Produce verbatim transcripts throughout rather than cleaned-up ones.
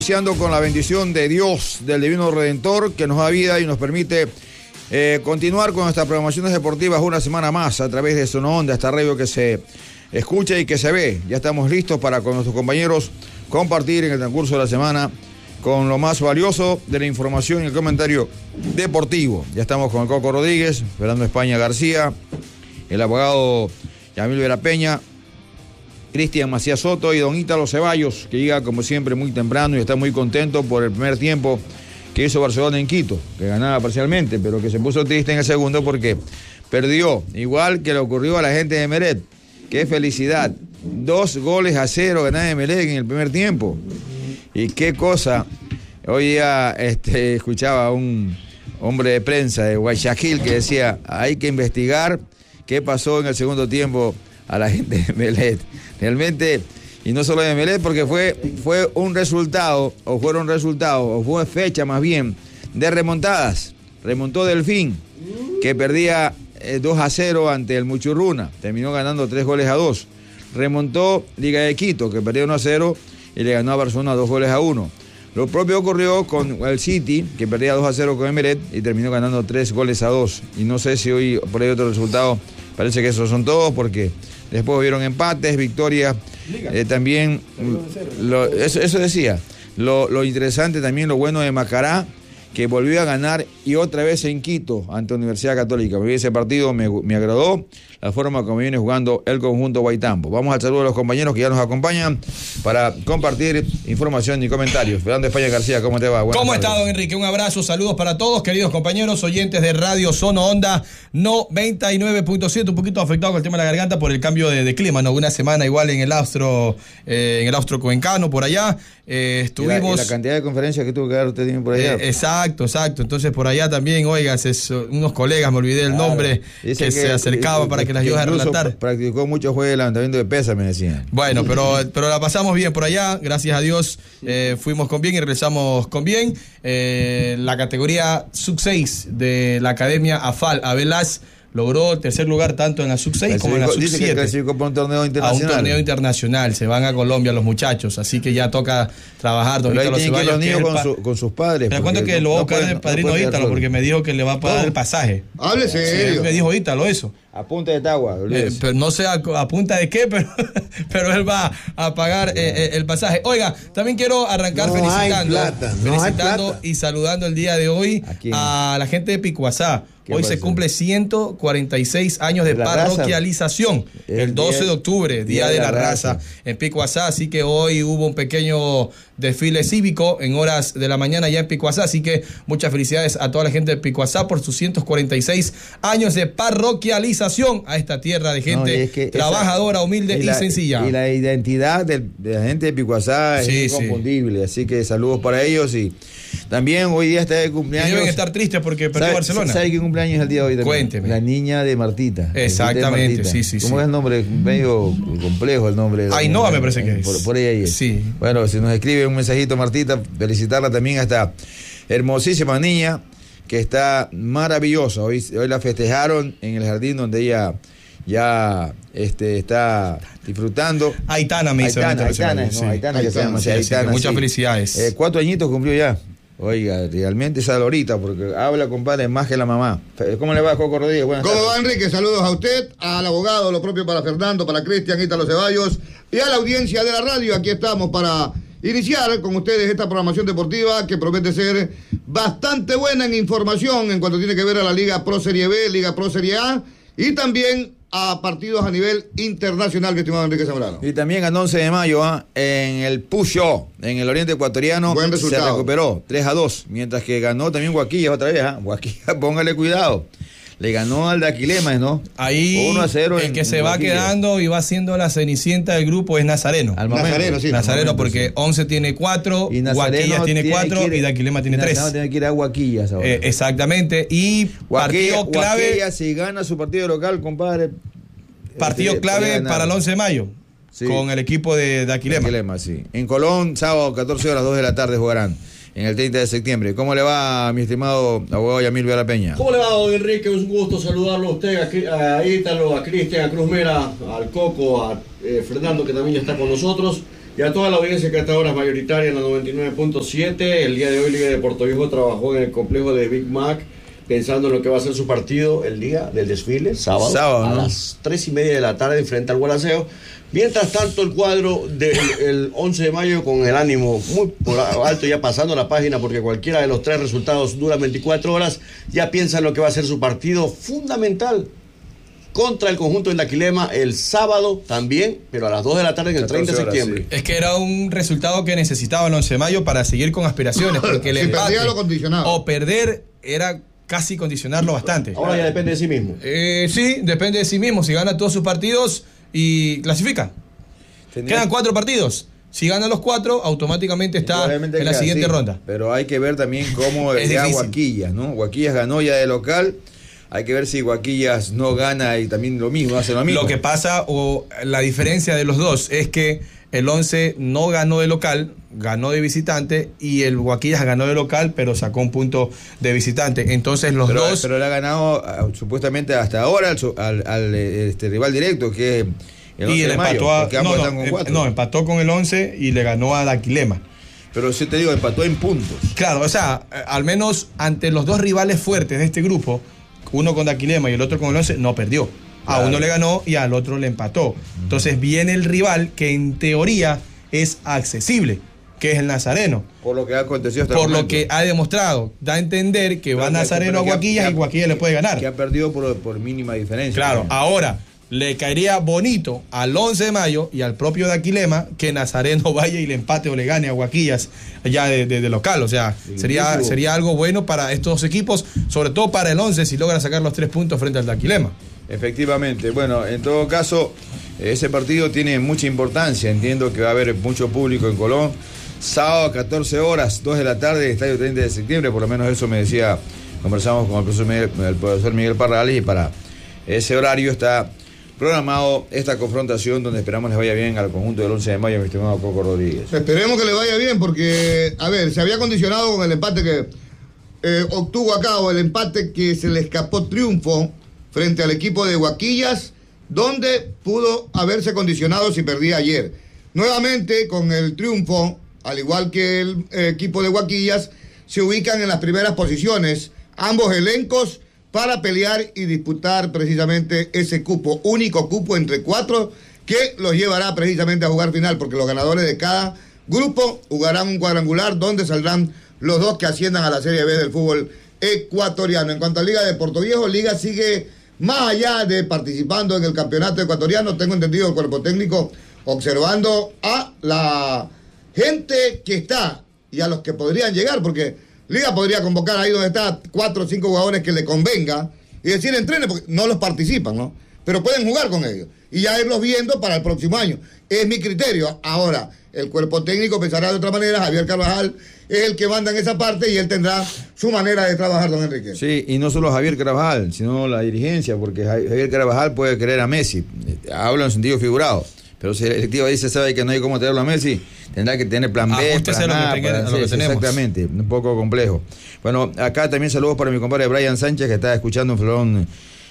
Iniciando con la bendición de Dios, del Divino Redentor, que nos da vida y nos permite eh, continuar con nuestras programaciones deportivas una semana más a través de Zona Onda, esta radio que se escucha y que se ve. Ya estamos listos para con nuestros compañeros compartir en el transcurso de la semana con lo más valioso de la información y el comentario deportivo. Ya estamos con el Coco Rodríguez, Fernando España García, el abogado Yamil Vera Peña, Cristian Macías Soto y don Ítalo Ceballos, que llega como siempre muy temprano y está muy contento por el primer tiempo que hizo Barcelona en Quito, que ganaba parcialmente, pero que se puso triste en el segundo porque perdió, igual que le ocurrió a la gente de Meret. ¡Qué felicidad! Dos goles a cero ganaba de Meret en el primer tiempo. Y qué cosa, hoy día este, escuchaba a un hombre de prensa de Guayaquil que decía, hay que investigar qué pasó en el segundo tiempo a la gente de Melec. Realmente, y no solo de Melec, porque fue, fue un resultado, o fueron resultados, o fue fecha más bien, de remontadas. Remontó Delfín, que perdía eh, dos a cero ante el Muchurruna, terminó ganando tres goles a dos. Remontó Liga de Quito, que perdió uno a cero y le ganó a Barcelona dos goles a uno. Lo propio ocurrió con el City, que perdía dos a cero con Emelec y terminó ganando tres goles a dos. Y no sé si hoy por ahí otro resultado, parece que esos son todos, porque después hubieron empates, victorias, eh, también, lo, eso, eso decía, lo, lo interesante también, lo bueno de Macará, que volvió a ganar y otra vez en Quito ante la Universidad Católica. Ese partido me, me agradó, la forma como viene jugando el conjunto Guaitambo. Vamos al saludo a los compañeros que ya nos acompañan para compartir información y comentarios. Fernando España García, ¿cómo te va? Buenas ¿Cómo tardes. está, don Enrique? Un abrazo, saludos para todos, queridos compañeros, oyentes de Radio Zona Onda noventa y nueve punto siete, un poquito afectado con el tema de la garganta por el cambio de, de clima, ¿no? Una semana igual en el Austro, eh, en el Austro Cuencano, por allá. Eh, estuvimos... Y la, y la cantidad de conferencias que tuvo que dar usted también por allá. Eh, exacto, exacto. Entonces por allá también, oigas, es, unos colegas, me olvidé el claro. nombre, que, que se acercaban para que las ayudas a relatar. Practicó mucho juego de levantamiento de pesas, me decían. Bueno, pero, pero la pasamos bien por allá, gracias a Dios, eh, fuimos con bien y regresamos con bien. Eh, la categoría sub seis de la Academia AFAL, Abelaz, logró tercer lugar tanto en la sub seis como en la sub siete. Dice que clasificó para un torneo internacional. A un torneo internacional, se van a Colombia los muchachos, así que ya toca trabajar. Pero ahí tienen que los niños con, su, con sus padres. Pero cuento que no, lo va a buscar el padrino no Ítalo, porque me dijo que le va a pagar oh. el pasaje. Hable serio. Sí, me dijo Ítalo eso. A punta de tagua. Eh, pero no sé a, a punta de qué, pero, pero él va a pagar eh, el pasaje. Oiga, también quiero arrancar no felicitando, hay plata, no felicitando hay plata. Y saludando el día de hoy ¿A, a la gente de Picuazá. Hoy se cumple ciento cuarenta y seis años de parroquialización, el, el doce de octubre, Día, día de, de la, la raza, raza, en Picuazá, así que hoy hubo un pequeño desfile cívico en horas de la mañana ya en Picuazá, así que muchas felicidades a toda la gente de Picuazá por sus ciento cuarenta y seis años de parroquialización a esta tierra de gente no, es que trabajadora, esa, humilde y, y la, sencilla. Y la identidad de, de la gente de Picuazá sí, es inconfundible, sí. Así que saludos para ellos y también hoy día está de cumpleaños. Y deben estar tristes porque perdió ¿Sabe, Barcelona. ¿Sabe qué cumpleaños es el día de hoy también? Cuénteme. La niña de Martita. Exactamente, de Martita. sí, sí. ¿Cómo sí. es el nombre? Medio complejo el nombre. Ainhoa me parece que es. Por, por ahí, ahí es. Sí. Bueno, si nos escribe un mensajito Martita, felicitarla también a esta hermosísima niña que está maravillosa. Hoy, hoy la festejaron en el jardín donde ella ya este, está disfrutando. Aitana me dice. Aitana, Aitana, no, sí. Aitana, Aitana que se llama. Sí, Aitana, sí, muchas sí. felicidades. Eh, cuatro añitos cumplió ya. Oiga, realmente esa Lorita, porque habla, compadre, más que la mamá. ¿Cómo le va, Coco Rodríguez? Buenas ¿Cómo tardes. va, Enrique? Saludos a usted, al abogado, lo propio para Fernando, para Cristian, Ítalo Ceballos y a la audiencia de la radio. Aquí estamos para iniciar con ustedes esta programación deportiva que promete ser bastante buena en información en cuanto tiene que ver a la Liga Pro Serie B, Liga Pro Serie A y también a partidos a nivel internacional, mi estimado Enrique Zambrano. Y también el once de mayo, ¿eh? en el Puyo, en el oriente ecuatoriano, buen resultado. Se recuperó tres a dos, mientras que ganó también Guaquilla otra vez. ¿eh? Guaquilla, póngale cuidado. Le ganó al de Aquilemas, ¿no? Ahí uno a cero el en, que se en va Guaquilla. quedando y va siendo la cenicienta del grupo es Nazareno. Al momento. Nazareno, sí. Nazareno, momento, porque sí. once tiene cuatro, Guaquillas tiene cuatro y de Aquilema tiene tres. Nazareno tiene que ir a Guaquillas ahora. Eh, exactamente. Y Guaquilla, partido clave. Guaquilla, si gana su partido local, compadre. Partido este, clave para el once de mayo. Sí. Con el equipo de, de Aquilema. Aquilema, sí. En Colón, sábado, catorce horas, dos de la tarde jugarán. En el treinta de septiembre. ¿Cómo le va, mi estimado abogado Yamil Vera Peña? ¿Cómo le va, don Enrique? Un gusto saludarlo a usted, a Ítalo, a Cristian, a Cruz Mera, al Coco, a eh, Fernando, que también está con nosotros. Y a toda la audiencia que hasta ahora es mayoritaria en la noventa y nueve punto siete. El día de hoy Liga de Puerto Viejo trabajó en el complejo de Big Mac, pensando en lo que va a ser su partido el día del desfile, sábado, sábado a ¿no? las tres y media de la tarde frente al Gualaceo. Mientras tanto, el cuadro del el once de mayo con el ánimo muy por alto, ya pasando la página, porque cualquiera de los tres resultados dura veinticuatro horas, ya piensa en lo que va a ser su partido fundamental contra el conjunto del Daquilema el sábado también, pero a las dos de la tarde en el treinta de septiembre. Sí. Es que era un resultado que necesitaba el once de mayo para seguir con aspiraciones, porque el si empate lo condicionaba. O perder era casi condicionarlo bastante. Ahora ya depende de sí mismo. Eh, sí, depende de sí mismo. Si gana todos sus partidos y clasifica. Tendría... Quedan cuatro partidos. Si gana los cuatro, automáticamente está en la siguiente así, ronda. Pero hay que ver también cómo ya Guaquillas, ¿no? Guaquillas ganó ya de local. Hay que ver si Guaquillas no gana y también lo mismo, hace lo mismo. Lo que pasa, o la diferencia de los dos, es que el once no ganó de local, ganó de visitante, y el Guaquillas ganó de local, pero sacó un punto de visitante. Entonces los pero, dos... Pero le ha ganado uh, supuestamente hasta ahora al, al, al este, rival directo, que es el once y de mayo, empató a, no, no, con no, empató con el once y le ganó a Daquilema. Pero sí te digo, empató en puntos. Claro, o sea, al menos ante los dos rivales fuertes de este grupo, uno con Daquilema y el otro con el once, no perdió. Claro. A uno le ganó y al otro le empató. Entonces viene el rival que en teoría es accesible, que es el Nazareno. Por lo que ha acontecido hasta Por el lo momento. que ha demostrado, da a entender que pero va Nazareno a Guaquillas ha, y Guaquillas le puede ganar. Que ha perdido por, por mínima diferencia. Claro, también. Ahora le caería bonito al once de mayo y al propio Daquilema que Nazareno vaya y le empate o le gane a Guaquillas ya de, de, de local. O sea, sí, sería, sí. sería algo bueno para estos dos equipos, sobre todo para el once si logra sacar los tres puntos frente al Daquilema. Efectivamente. Bueno, en todo caso, ese partido tiene mucha importancia. Entiendo que va a haber mucho público en Colón. Sábado, catorce horas, dos de la tarde, estadio treinta de septiembre. Por lo menos eso me decía, conversamos con el profesor Miguel, el profesor Miguel Parrales, y para ese horario está programado esta confrontación donde esperamos les vaya bien al conjunto del once de mayo, mi estimado Coco Rodríguez. Esperemos que le vaya bien porque, a ver, se había condicionado con el empate que eh, obtuvo a cabo, el empate que se le escapó triunfo frente al equipo de Guaquillas, donde pudo haberse condicionado si perdía ayer. Nuevamente, con el triunfo, al igual que el eh, equipo de Guaquillas, se ubican en las primeras posiciones, ambos elencos, para pelear y disputar precisamente ese cupo, único cupo entre cuatro que los llevará precisamente a jugar final, porque los ganadores de cada grupo jugarán un cuadrangular donde saldrán los dos que asciendan a la Serie B del fútbol ecuatoriano. En cuanto a Liga de Puerto Viejo, Liga sigue más allá de participando en el campeonato ecuatoriano, tengo entendido el cuerpo técnico observando a la gente que está y a los que podrían llegar, porque Liga podría convocar ahí donde está cuatro o cinco jugadores que le convenga y decir entrenen, porque no los participan, ¿no? Pero pueden jugar con ellos y ya irlos viendo para el próximo año. Es mi criterio. Ahora, el cuerpo técnico pensará de otra manera. Javier Carvajal es el que manda en esa parte y él tendrá su manera de trabajar, don Enrique. Sí, y no solo Javier Carvajal, sino la dirigencia, porque Javier Carvajal puede querer a Messi. Hablo en sentido figurado. Pero si el directivo dice, sabe que no hay cómo traerlo a Messi, tendrá que tener plan B, Ajústese plan a lo que, tenga, a lo que tenemos. Exactamente, un poco complejo. Bueno, acá también saludos para mi compadre Brian Sánchez, que está escuchando en Florón,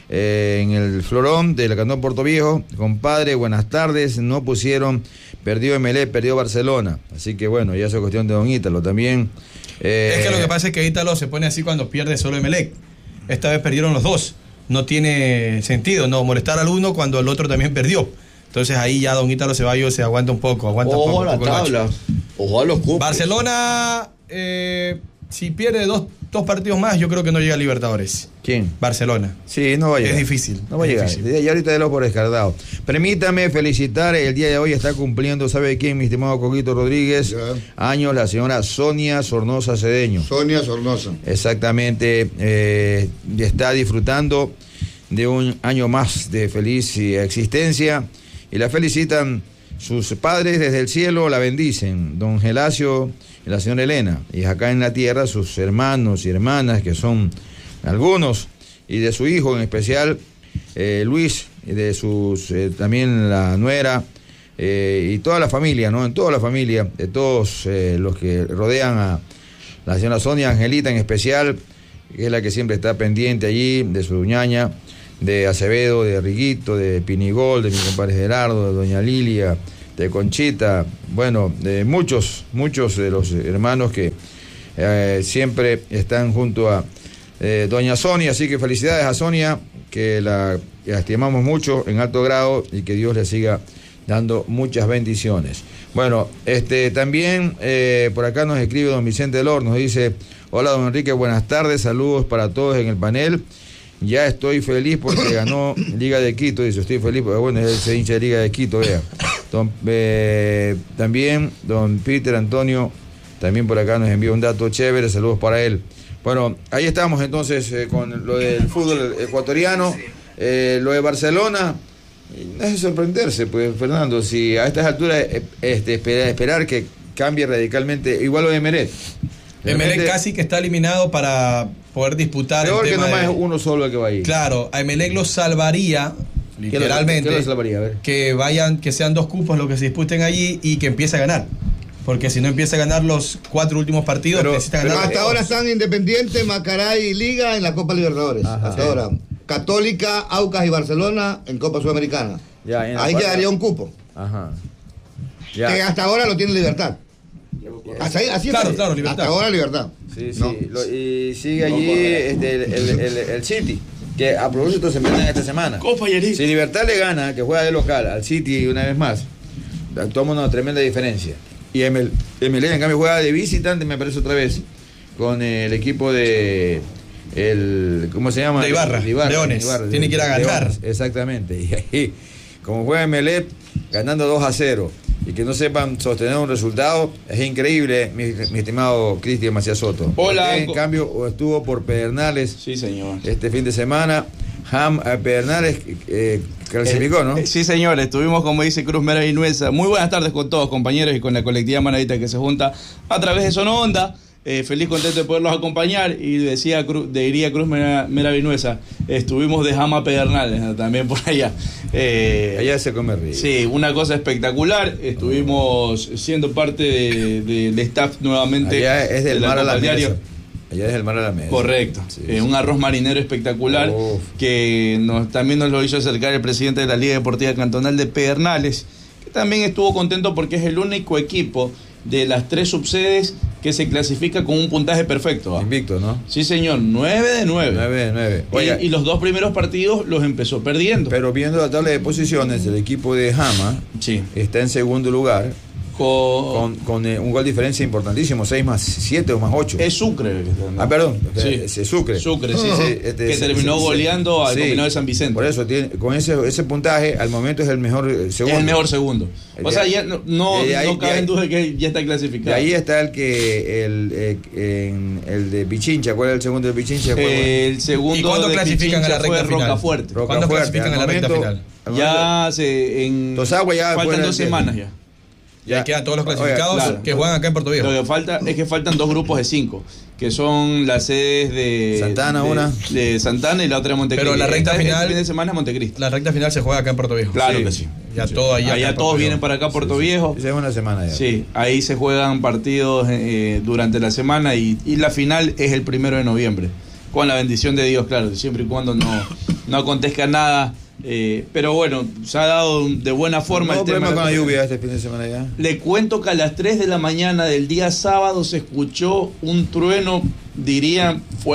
eh, en el Florón del Cantón Puerto Viejo. Compadre, buenas tardes. No pusieron, perdió Emelec, perdió Barcelona. Así que bueno, ya eso es cuestión de don Ítalo también. Eh, es que lo que pasa es que Ítalo se pone así cuando pierde solo Emelec. Esta vez perdieron los dos. No tiene sentido no molestar al uno cuando el otro también perdió. Entonces ahí ya don Ítalo Ceballos se aguanta un poco, aguanta Ojo un poco. a la poco tabla, ojo a los cupos. Barcelona, eh, si pierde dos, dos partidos más, yo creo que no llega a Libertadores. ¿Quién? Barcelona. Sí, no va a llegar. Es difícil. No va a llegar. Y ahorita de lo por descartado. Permítame felicitar, el día de hoy está cumpliendo, ¿sabe quién, mi estimado Coquito Rodríguez? Ya. Años, la señora Sonia Sornosa Cedeño. Sonia Sornosa. Exactamente, eh, está disfrutando de un año más de feliz existencia. Y la felicitan sus padres desde el cielo, la bendicen, don Gelacio y la señora Elena. Y acá en la tierra sus hermanos y hermanas, que son algunos, y de su hijo en especial, eh, Luis, y de sus, eh, también la nuera, eh, y toda la familia, ¿no? En toda la familia, de todos eh, los que rodean a la señora Sonia, Angelita en especial, que es la que siempre está pendiente allí, de su ñaña, de Acevedo, de Riguito, de Pinigol, de mi compadre Gerardo, de doña Lilia, de Conchita, bueno, de muchos, muchos de los hermanos que eh, siempre están junto a eh, doña Sonia, así que felicidades a Sonia, que la, que la estimamos mucho en alto grado y que Dios le siga dando muchas bendiciones. Bueno, este también eh, por acá nos escribe don Vicente Delor, nos dice: hola don Enrique, buenas tardes, saludos para todos en el panel. Ya estoy feliz porque ganó Liga de Quito, dice, estoy feliz porque bueno, es el hincha de Liga de Quito, vea. Don, eh, también don Peter Antonio, también por acá nos envió un dato chévere, saludos para él. Bueno, ahí estamos entonces eh, con lo del fútbol ecuatoriano, eh, lo de Barcelona. No es de sorprenderse, pues, Fernando, si a estas alturas este, esperar, esperar que cambie radicalmente, igual lo de Emelec. Emelec casi que está eliminado para poder disputar. Peor el que tema nomás de... es uno solo el que va a ir. Claro, a Emelec lo salvaría, literalmente, ¿Qué lo salvaría? A ver. que vayan, que sean dos cupos los que se disputen allí y que empiece a ganar. Porque si no empieza a ganar los cuatro últimos partidos, pero, necesita pero ganar. hasta ahora están Independiente, Macaray y Liga en la Copa Libertadores. Ajá, hasta sí. ahora. Católica, Aucas y Barcelona en Copa Sudamericana. Ya, ahí quedaría un cupo. Ajá. Ya. Que hasta ahora lo tiene Libertad. Hasta ahí, así claro, es. Claro, Libertad. Hasta ahora Libertad. Sí, sí. ¿No? Lo, y sigue allí este, el, el, el, el City, que a propósito se enfrentan esta semana. Copa y si Libertad le gana, que juega de local al City una vez más, toma una tremenda diferencia. Y M L en cambio juega de visitante, me parece otra vez, con el equipo de... El, ¿cómo se llama? De Ibarra, de Ibarra Leones. Ibarra, Tiene que ir a ganar. Leones, exactamente. Y ahí, como juega M L E ganando dos a cero y que no sepan sostener un resultado, es increíble, mi, mi estimado Cristian Macías Soto. Hola. En cambio, estuvo por Pedernales. Sí, señor. Este fin de semana. Ham eh, Pedernales eh, clasificó, ¿no? Eh, sí, señor, estuvimos, como dice Cruz Mera Vinuesa. Muy buenas tardes con todos, compañeros, y con la colectiva manadita que se junta a través de Sono Onda. Eh, feliz, contento de poderlos acompañar. Y decía Cruz, diría Cruz Mera, Mera Vinuesa, estuvimos de Jama Pedernales, ¿no? También por allá. Eh, allá se come rico. Sí, una cosa espectacular. Estuvimos siendo parte del de, de staff nuevamente. Allá es del de mar a la mesa. Allá es el mar a la mesa. Correcto. Sí, eh, sí. Un arroz marinero espectacular. Uf. Que nos, también nos lo hizo acercar el presidente de la Liga Deportiva Cantonal de Pedernales, que también estuvo contento porque es el único equipo de las tres subsedes que se clasifica con un puntaje perfecto. ¿Ah? Invicto, ¿no? Sí, señor, nueve de nueve. nueve de nueve. Y, y los dos primeros partidos los empezó perdiendo. Pero viendo la tabla de posiciones, el equipo de Jama sí. está en segundo lugar. Con, con, con eh, un gol de diferencia importantísimo, seis más siete o más ocho. Es Sucre. Ah, perdón, sí. es Sucre. Sucre, sí, sí. Este, que se, terminó se, goleando se, al sí, combinado de San Vicente. Por eso, tiene, con ese, ese puntaje, al momento es el mejor segundo. Es el mejor segundo. O de, sea, ya no, no, ahí, no cabe en duda que ya está clasificado. De ahí está el que, el, eh, en, el de Pichincha. ¿Cuál es el segundo de Pichincha? Eh, el segundo ¿Y cuándo de clasifican Pichincha a la recta fue final? Rocafuerte. ¿Cuándo clasifican a la recta final? Ya se, en, Tosagua ya faltan dos semanas ya. Ya quedan todos los clasificados. Oiga, claro, que juegan acá en Puerto Viejo. Lo que falta es que faltan dos grupos de cinco, que son las sedes de Santana, de, una de Santana y la otra de Montecristi. Pero la recta Esta, final, el fin de semana es Montecristi. La recta final se juega acá en Puerto Viejo. Claro sí. que sí. Ya sí. todo allá. Allá todos vienen para acá a Puerto sí, Viejo. Sí, es una semana ya. Sí, ahí se juegan partidos eh, durante la semana y, y la final es el primero de noviembre. Con la bendición de Dios, claro, siempre y cuando no, no acontezca nada. Eh, pero bueno, se ha dado de buena forma no, el tema. con la lluvia este fin de semana ya. Le cuento que a las tres de la mañana del día sábado se escuchó un trueno, diría,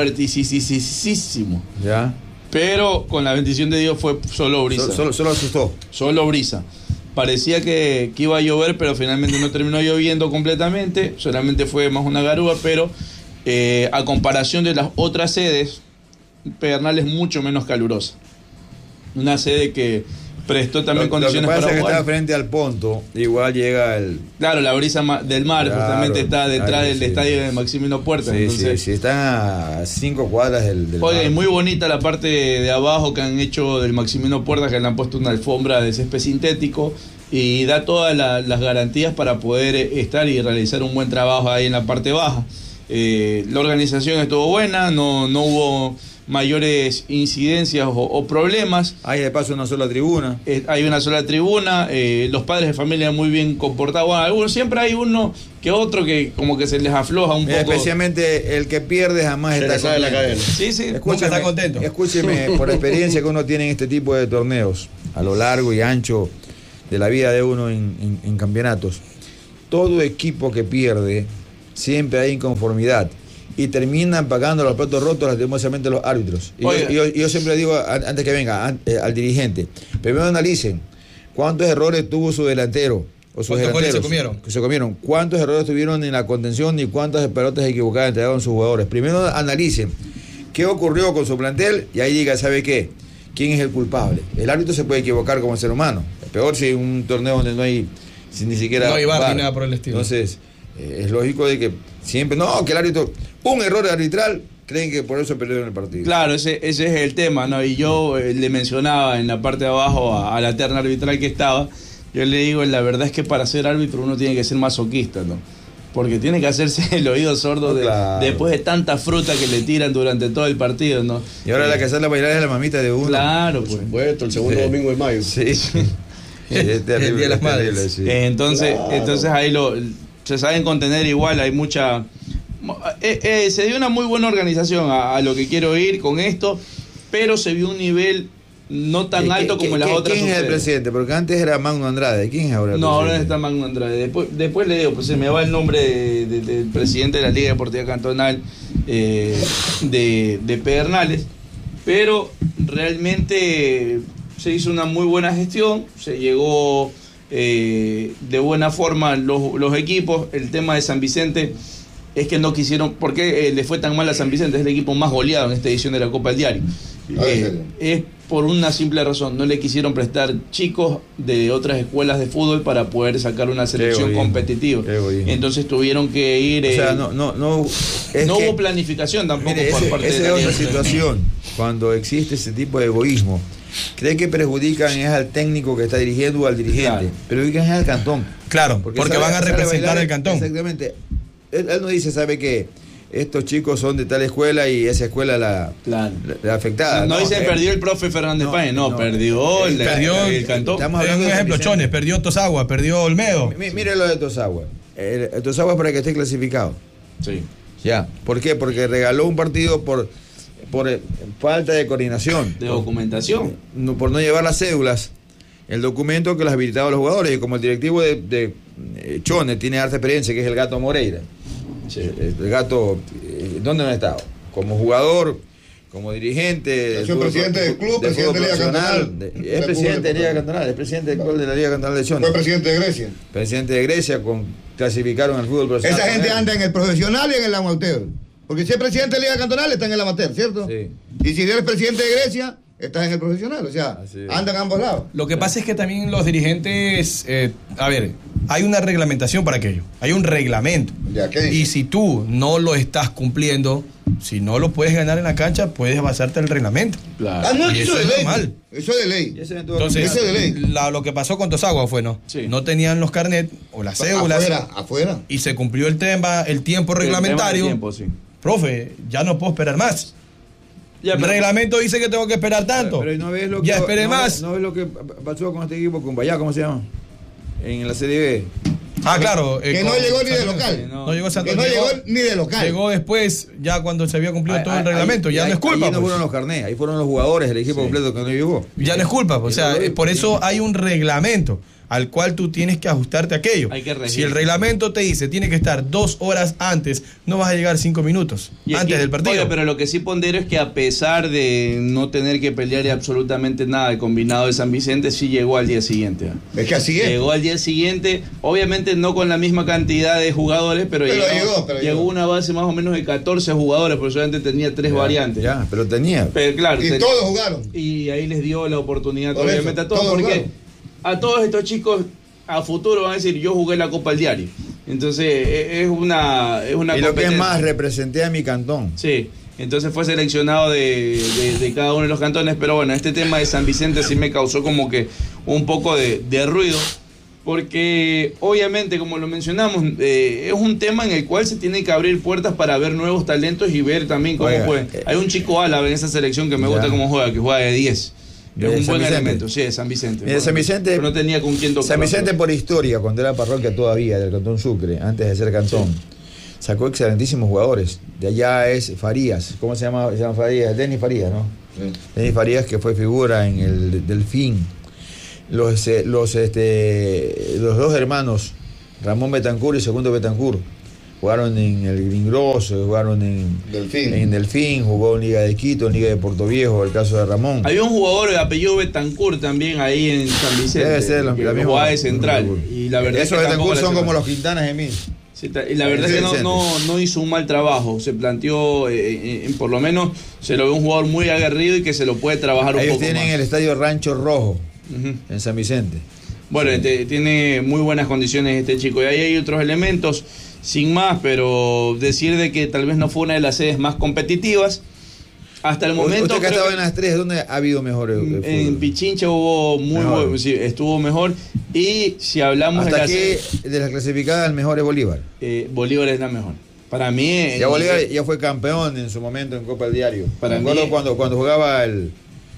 fuertísimo. Ya. Pero con la bendición de Dios fue solo brisa. Solo, solo, solo asustó. Solo brisa. Parecía que, que iba a llover, pero finalmente no terminó lloviendo completamente. Solamente fue más una garúa, pero eh, a comparación de las otras sedes, Pedernales es mucho menos calurosa. Una sede que prestó también lo, condiciones lo que pasa para es que jugar. Está frente al Ponto, igual llega el... Claro, la brisa del mar claro, justamente está detrás claro, del sí. estadio de Maximino Puerta. Sí, entonces, sí, sí, están a cinco cuadras del, del oye, mar. Muy bonita la parte de abajo que han hecho del Maximino Puerta, que le han puesto una alfombra de césped sintético y da todas la, las garantías para poder estar y realizar un buen trabajo ahí en la parte baja. Eh, la organización estuvo buena, no, no hubo mayores incidencias o, o problemas. Hay de paso una sola tribuna. Eh, hay una sola tribuna, eh, los padres de familia muy bien comportados. Bueno, algunos, siempre hay uno que otro que como que se les afloja un poco. Especialmente el que pierde jamás se está contento. La cadena. Sí, sí, escúcheme, está contento. Escúcheme, por experiencia que uno tiene en este tipo de torneos, a lo largo y ancho de la vida de uno en, en, en campeonatos. Todo equipo que pierde, siempre hay inconformidad. Y terminan pagando los platos rotos lastimosamente los árbitros. Y yo, yo, yo siempre digo, antes que venga, an, eh, al dirigente, primero analicen cuántos errores tuvo su delantero o sus delanteros. Se comieron? Se comieron. ¿Cuántos errores tuvieron en la contención y cuántas pelotas equivocadas entregaron sus jugadores? Primero analicen qué ocurrió con su plantel y ahí diga, ¿sabe qué? ¿Quién es el culpable? El árbitro se puede equivocar como ser humano. Es peor si en un torneo donde no hay si ni siquiera... No hay bar ni nada por el estilo. Entonces, eh, es lógico de que siempre... No, que el árbitro... Un error arbitral, creen que por eso perdieron el partido. Claro, ese, ese es el tema, ¿no? Y yo eh, le mencionaba en la parte de abajo a, a la terna arbitral que estaba, yo le digo, la verdad es que para ser árbitro uno tiene que ser masoquista, ¿no? Porque tiene que hacerse el oído sordo de, claro. después de tanta fruta que le tiran durante todo el partido, ¿no? Y ahora eh, la que sale a bailar es la mamita de uno. Claro, pues. Por supuesto, el segundo sí. domingo de mayo. Sí. Sí, es terrible, el Día de las Madres. Terrible, sí. eh, entonces, claro. entonces ahí lo se saben contener igual, hay mucha... Eh, eh, se dio una muy buena organización a, a lo que quiero ir con esto, pero se vio un nivel no tan alto como las otras. ¿Quién es el presidente? Porque antes era Magno Andrade. ¿Quién es ahora el No, presidente? ahora está Magno Andrade. Después, después le digo, pues se me va el nombre de, de, del presidente de la Liga Deportiva Cantonal eh, de, de Pedernales, pero realmente se hizo una muy buena gestión, se llegó eh, de buena forma los, los equipos. El tema de San Vicente es que no quisieron, ¿por qué eh, le fue tan mal a San Vicente? Es el equipo más goleado en esta edición de la Copa del Diario. Eh, es por una simple razón, no le quisieron prestar chicos de otras escuelas de fútbol para poder sacar una selección competitiva. Entonces tuvieron que ir... Eh, o sea, no, no, no, es no que, hubo planificación tampoco mire, por ese, parte esa de la es otra situación, cuando existe ese tipo de egoísmo. Cree que perjudican es al técnico que está dirigiendo o al dirigente, claro. perjudican es al cantón. Claro, porque, porque sabe, van a representar el cantón. Exactamente. Él, él no dice, sabe que estos chicos son de tal escuela y esa escuela la, claro. la, la afectada. No, no, no dice eh, perdió el profe Fernández no, Páez, no, no, perdió el, perdió el, el cantón. Estamos hablando de un ejemplo, Chones, perdió Tosagua, perdió Olmedo. M mire lo de Tosagua. El, el Tosagua es para que esté clasificado. Sí. Ya. ¿Por qué? Porque regaló un partido por, por eh, falta de coordinación. De documentación. No, por no llevar las cédulas. El documento que los habilitaba a los jugadores. Y como el directivo de, de eh, Chones tiene harta experiencia, que es el Gato Moreira. Sí. El, el Gato, eh, ¿dónde no ha estado? Como jugador, como dirigente. Es presidente del club, de presidente de la Liga Cantonal. De, es presidente de la Liga Cantonal, es presidente del club de la Liga Cantonal de Chones. Fue presidente de Grecia. Presidente de Grecia, con, clasificaron al fútbol profesional. Esa gente anda en el profesional y en el amateur. Porque si es presidente de la Liga Cantonal, está en el amateur, ¿cierto? Sí. Y si eres presidente de Grecia, estás en el profesional. O sea, andan a ambos lados. Lo que pasa es que también los dirigentes, eh, a ver, hay una reglamentación para aquello, hay un reglamento. Ya, ¿qué dice? Y si tú no lo estás cumpliendo, si no lo puedes ganar en la cancha, puedes basarte en el reglamento. Claro. Ah, no, y eso, eso es es ley. normal. Eso es de ley. Entonces, eso es de ley. La, lo que pasó con Tosagua fue, ¿no? Sí. No tenían los carnets o las cédulas. Afuera, afuera. Y se cumplió el tema, el tiempo reglamentario. El tiempo, sí. Profe, ya no puedo esperar más. Ya, el pero, reglamento dice que tengo que esperar tanto. Pero, pero no ves lo que, ya esperé no, más. ¿No ves lo que pasó con este equipo, con Bayá, cómo se llama? En la Serie B. Ah, claro. Que eh, no llegó ni de local. No, no llegó Santos. Que no llegó, llegó ni de local. Llegó después, ya cuando se había cumplido ahí, todo el ahí, reglamento. Ya ahí, no es culpa. Ahí no pues. fueron los carnés, ahí fueron los jugadores, el equipo sí. completo que no llegó. Ya no es culpa. O sea, por eso hay un reglamento al cual tú tienes que ajustarte a aquello. Hay que regir. Si el reglamento te dice tiene que estar dos horas antes, no vas a llegar cinco minutos y antes aquí, del partido. Oye, pero lo que sí pondero es que a pesar de no tener que pelear absolutamente nada, el combinado de San Vicente sí llegó al día siguiente. Es que así es. Llegó al día siguiente, obviamente no con la misma cantidad de jugadores, pero, pero llegó, llegó, pero llegó llegó. una base más o menos de catorce jugadores, porque solamente tenía tres ya, variantes. Ya, pero tenía. Pero claro, y ten, todos jugaron. Y ahí les dio la oportunidad, Por obviamente, eso, a todos, todos porque jugaron. A todos estos chicos a futuro van a decir, yo jugué la Copa del Diario. Entonces, es una, es una y lo que es más, representé a mi cantón. Sí, entonces fue seleccionado de, de, de cada uno de los cantones, pero bueno, este tema de San Vicente sí me causó como que un poco de, de ruido, porque obviamente, como lo mencionamos, eh, es un tema en el cual se tienen que abrir puertas para ver nuevos talentos y ver también cómo juegan. Eh, Hay un chico árabe en esa selección que me ya. gusta cómo juega, que juega de diez. Es un buen elemento, sí, de San Vicente. Mira, San Vicente, pero no tenía con quién tocar. San Vicente por historia, cuando era parroquia todavía del Cantón Sucre, antes de ser cantón, sí. sacó excelentísimos jugadores. De allá es Farías, ¿cómo se llama? Se llama Farías, Denis Farías, ¿no? Sí. Denis Farías, que fue figura en el Delfín. los, los, este, los dos hermanos, Ramón Betancur y Segundo Betancur, jugaron en el Gringroso, jugaron en Delfín. en Delfín, jugó en Liga de Quito, en Liga de Puerto Viejo, el caso de Ramón. Había un jugador de apellido Betancur también ahí en San Vicente. Debe ser la, que la misma. jugaba de central. Y la verdad Esos es que Betancur son como la los Quintanas de mí. Sí, y la verdad es que no, no, no hizo un mal trabajo. Se planteó, eh, eh, por lo menos, se lo ve un jugador muy aguerrido y que se lo puede trabajar un Ellos poco más. tienen el estadio Rancho Rojo, uh-huh. en San Vicente. Bueno, sí. este, tiene muy buenas condiciones este chico. Y ahí hay otros elementos, sin más, pero decir de que tal vez no fue una de las sedes más competitivas. Hasta el momento. Usted que ha estado en las tres, ¿dónde ha habido mejores? En Pichincha hubo muy mejor. buen, sí, estuvo mejor. Y si hablamos hasta de aquí, la, de las clasificadas, el mejor es Bolívar. Eh, Bolívar es la mejor. Para mí. Ya Bolívar ya fue campeón en su momento en Copa del Diario. Para Me acuerdo mí, cuando, cuando jugaba el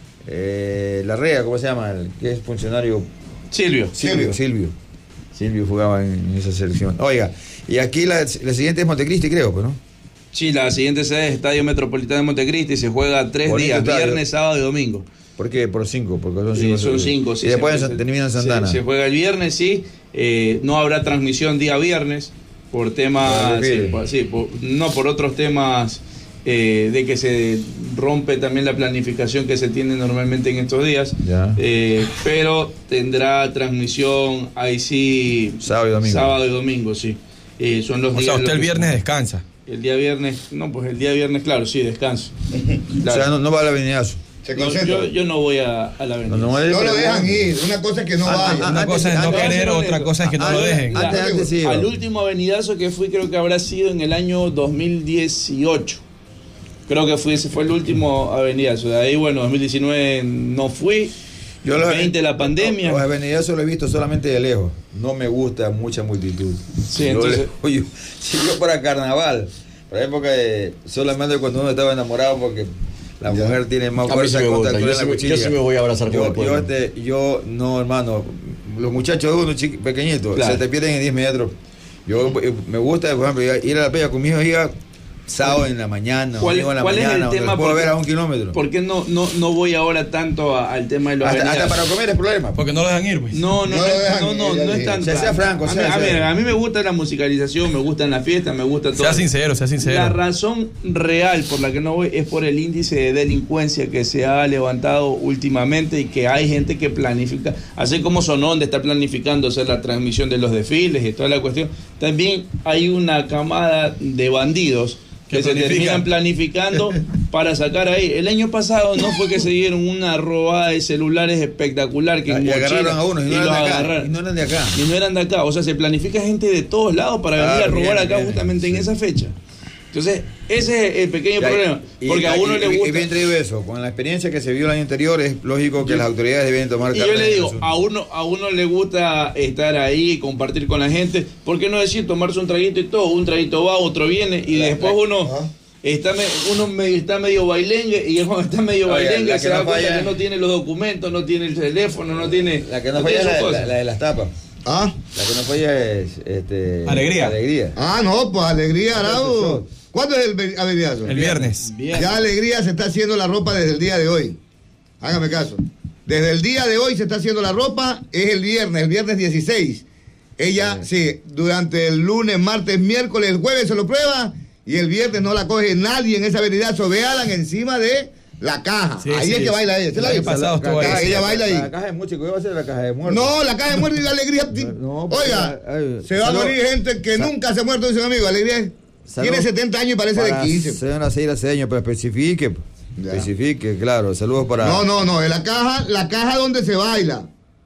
eh, Larrea, ¿cómo se llama? El que es funcionario. Silvio. Silvio. Silvio. Silvio jugaba en, en esa selección. Oiga, y aquí la, la siguiente es Montecristi, creo, pues, ¿no? Sí, la siguiente sede es Estadio Metropolitano de Montecristi. Se juega tres Bonito días, estadio. Viernes, sábado y domingo. ¿Por qué? Por cinco, porque son Sí, cinco. son cinco, sí. Y después se, termina en Santana. Se, se juega el viernes, sí. Eh, no habrá transmisión día viernes por temas. Sí, por, sí, por, no por otros temas eh, de que se rompe también la planificación que se tiene normalmente en estos días. Ya. Eh, pero tendrá transmisión ahí sí. Sábado y domingo. Sábado y domingo, sí. Eh, son los o días. sea, usted el que, viernes descansa. El día viernes, no, pues el día viernes, claro, sí, descanso. Claro. O sea, no, no va a la avenidazo. Se No, concentra. yo, yo no voy a, a la avenida. No, no, No lo dejan ir. Una cosa es que no Ah, vaya. ah, Una antes- cosa es no antes- querer, antes- otra cosa es que no lo dejen. La- Antes, antes sí iba. Al último avenidazo que fui creo que habrá sido en el año dos mil dieciocho. Creo que fue, ese fue el último avenidazo. De ahí, bueno, dos mil diecinueve no fui. Yo los, veinte la pandemia. Los avenidazos los he visto solamente de lejos. No me gusta mucha multitud. Sí, Yo entonces- le- oye, si yo para carnaval, para época de solamente cuando uno estaba enamorado, porque la Ya. mujer tiene más A mí fuerza sí me contra gusta. el Yo en sí la me- cuchilla. yo sí me voy a abrazar con yo, el pueblo. yo, este, yo, no, hermano, los muchachos de uno chiqui- pequeñitos, Claro. se te pierden en diez metros. Yo eh, me gusta, por ejemplo, ir a la playa con mi hijo, iba sábado en la mañana, ¿Cuál, domingo en la cuál mañana, es el donde tema? los puedo ¿Por qué- ver a un kilómetro. ¿Por qué no, no, no voy ahora tanto a- al tema de los Hasta, hasta avenidazos? para comer es problema. Porque no lo dejan ir, pues. No, no, No no, lo dejan no, no, ir, ya no es dije. tan. Se sea franco, a, mí, sea- a, mí, sea- a mí me gusta la musicalización, me gustan las fiestas, me gusta todo. Sea sincero, sea sincero. La razón real por la que no voy es por el índice de delincuencia que se ha levantado últimamente y que hay gente que planifica, así como Sonón está planificando hacer la transmisión de los desfiles y toda la cuestión, también hay una camada de bandidos que Que se planifican. terminan planificando para sacar ahí. El año pasado no fue que se dieron una robada de celulares espectacular que Y en mochila, agarraron a uno y no, y eran los de acá, agarraron. y no eran de acá. Y no eran de acá, o sea, se planifica gente de todos lados para venir Ah, a robar bien, acá bien, justamente en sí. esa fecha. Entonces, ese es el pequeño Ya, problema, y- porque y- a uno y- le y gusta. bien traído eso, con la experiencia que se vio el año anterior, es lógico que las autoridades deben tomar Y yo cartas le en el digo, asunto. a uno, a uno le gusta estar ahí y compartir con la gente. ¿Por qué no decir tomarse un traguito y todo? Un traguito va, otro viene y La- después la- uno Ajá. está, me- uno me- está medio bailengue y cuando está medio Oye, bailengue la se que da no cuenta falla- que no tiene los documentos, no tiene el teléfono, no tiene. La que no tiene falla es sus la, cosas. la- la de las tapas. ¿Ah? La que no falla es este, Alegría. alegría. Ah, no, pues alegría, Arau. ¿Cuándo es el ve- avenidazo? El viernes. Bien. Ya Alegría se está haciendo la ropa desde el día de hoy. Hágame caso. Desde el día de hoy se está haciendo la ropa, es el viernes, el viernes dieciséis. Ella, sí, durante el lunes, martes, miércoles, el jueves se lo prueba y el viernes no la coge nadie en esa avenidazo. Véalan encima de la caja. Sí, ahí sí. es que baila ella. ¿Se la El año viste? pasado estuvo La caja, ahí. ella baila ahí. La caja de músico, ¿qué va a ser la caja de muertos? No, la caja de muerte y la alegría. No, porque- Oiga, ay, se va a salud. morir gente que Sa- nunca se ha muerto, dice un amigo. Alegría Salud. tiene setenta años y parece Para de quince. Señora Seira Cedeño, pero especifique. Ya. Especifique, claro. Saludos para. No, no, no, en la caja, la caja donde se baila.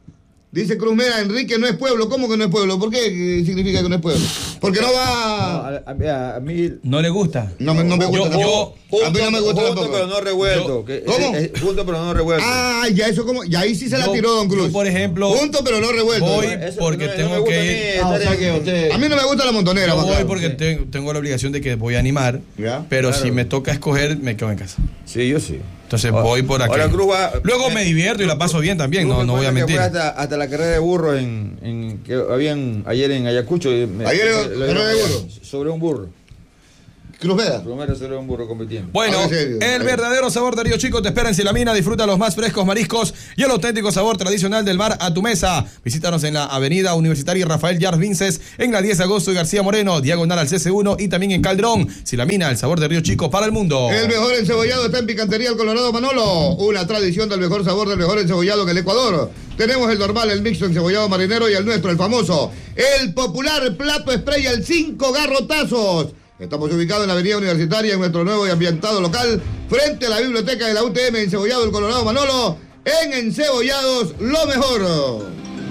Dice Cruz Mera, Enrique no es pueblo. ¿Cómo que no es pueblo? ¿Por qué significa que no es pueblo? Porque no No, va... a, a- a mí. ¿No le gusta? No, me- no me gusta Yo- tampoco. yo- a mí no me gusta Junto, tampoco. pero no revuelto. Yo- que- ¿Cómo? es- es junto, pero no revuelto. Ah, ya eso como... Ya ahí sí se la Yo- tiró Don Cruz. yo, por ejemplo, Junto pero no revuelto. voy- Eso porque no me- tengo no me gusta que a mí ir- estar Ah, o sea en- que usted... A mí no me gusta la montonera, Yo Juan voy Carlos. porque te- tengo la obligación de que voy a animar, Ya, pero claro. si me toca escoger, me quedo en casa. Sí, yo sí. Entonces Ahora- voy por aquí. ahora Cruz va- Luego me divierto y la paso bien también, Cruz no, me no voy a cuenta que mentir. fue Hasta, hasta la carrera de burro en, en que habían ayer en Ayacucho. y me- Ayer, lo- lo- carrera de burro. Sobre un burro. Cruzbeda. Primero será un burro compitiendo. Bueno, el verdadero sabor de Río Chico te espera en Silamina. Disfruta los más frescos mariscos y el auténtico sabor tradicional del mar a tu mesa. Visítanos en la avenida Universitaria Rafael Yars Vinces, en la diez de agosto y García Moreno, diagonal al C C uno, y también en Calderón. Silamina, el sabor de Río Chico para el mundo. El mejor encebollado está en Picantería El Colorado Manolo. Una tradición del mejor sabor del mejor encebollado que el Ecuador. Tenemos el normal, el mixto, encebollado marinero y el nuestro, el famoso, el popular plato spray, el cinco garrotazos. Estamos ubicados en la avenida Universitaria, en nuestro nuevo y ambientado local, frente a la biblioteca de la U T M, Encebollado El Colorado Manolo, en Encebollados, lo mejor.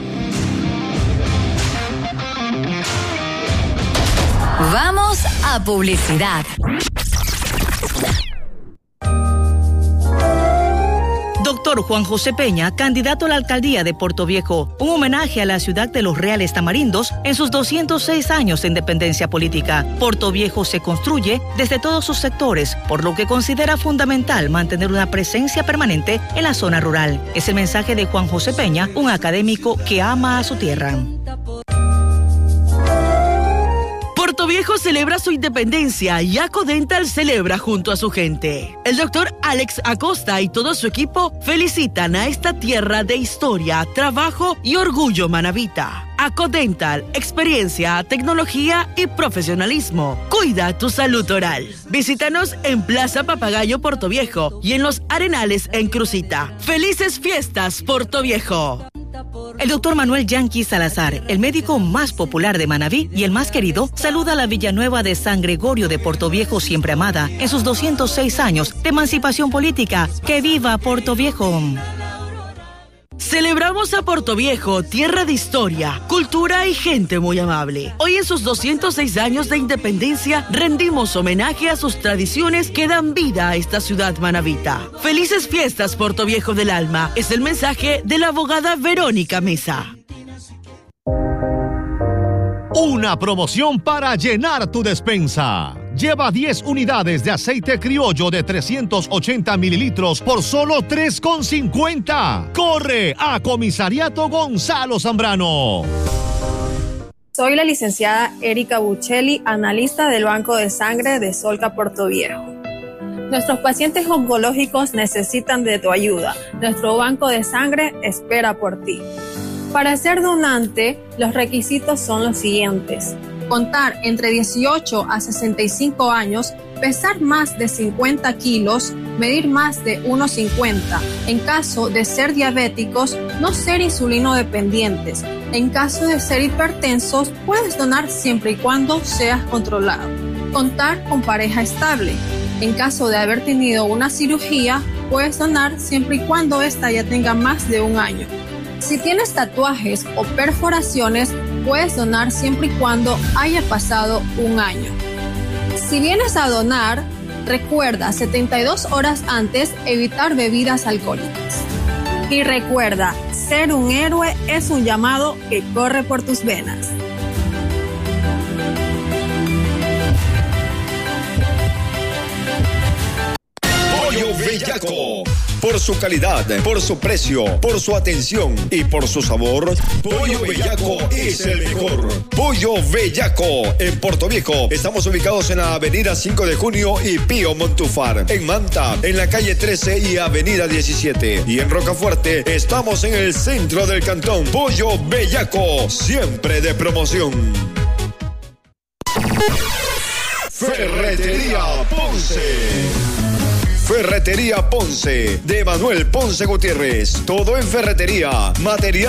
Vamos a publicidad. Doctor Juan José Peña, candidato a la alcaldía de Portoviejo, un homenaje a la ciudad de los Reales Tamarindos en sus doscientos seis años de independencia política. Portoviejo se construye desde todos sus sectores, por lo que considera fundamental mantener una presencia permanente en la zona rural. Es el mensaje de Juan José Peña, un académico que ama a su tierra. Portoviejo celebra su independencia y Acodental celebra junto a su gente. El doctor Alex Acosta y todo su equipo felicitan a esta tierra de historia, trabajo y orgullo manabita. Acodental, experiencia, tecnología y profesionalismo. Cuida tu salud oral. Visítanos en Plaza Papagayo Portoviejo y en Los Arenales en Crucita. ¡Felices fiestas, Portoviejo! El doctor Manuel Yanqui Salazar, el médico más popular de Manabí y el más querido, saluda a la Villanueva de San Gregorio de Portoviejo siempre amada en sus doscientos seis años de emancipación política. ¡Que viva Portoviejo! Celebramos a Portoviejo, tierra de historia, cultura y gente muy amable. Hoy en sus doscientos seis años de independencia rendimos homenaje a sus tradiciones que dan vida a esta ciudad manabita. Felices fiestas, Portoviejo del alma, es el mensaje de la abogada Verónica Mesa. Una promoción para llenar tu despensa. Lleva diez unidades de aceite criollo de trescientos ochenta mililitros por solo tres con cincuenta. ¡Corre a Comisariato Gonzalo Zambrano! Soy la licenciada Erika Buccelli, analista del Banco de Sangre de Solca Portoviejo. Nuestros pacientes oncológicos necesitan de tu ayuda. Nuestro banco de sangre espera por ti. Para ser donante, los requisitos son los siguientes: contar entre dieciocho a sesenta y cinco años, pesar más de cincuenta kilos, medir más de uno cincuenta. En caso de ser diabéticos, no ser insulino dependientes. En caso de ser hipertensos, puedes donar siempre y cuando seas controlado. Contar con pareja estable. En caso de haber tenido una cirugía, puedes donar siempre y cuando ésta ya tenga más de un año. Si tienes tatuajes o perforaciones, puedes donar siempre y cuando haya pasado un año. Si vienes a donar, recuerda setenta y dos horas antes evitar bebidas alcohólicas. Y recuerda, ser un héroe es un llamado que corre por tus venas. Pollo Bellaco. Por su calidad, por su precio, por su atención y por su sabor, Pollo Bellaco es el mejor. Pollo Bellaco en Portoviejo. Estamos ubicados en la avenida cinco de junio y Pío Montúfar. En Manta, en la calle trece y avenida diecisiete. Y en Rocafuerte, estamos en el centro del cantón. Pollo Bellaco, siempre de promoción. Ferretería Ponce. Ferretería Ponce, de Manuel Ponce Gutiérrez. Todo en ferretería, material